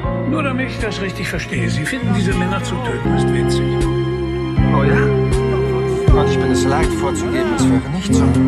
Nur damit ich das richtig verstehe. Sie finden diese Männer zu töten ist witzig. Oh ja? Und ich bin es leicht vorzugeben, es wäre nicht so.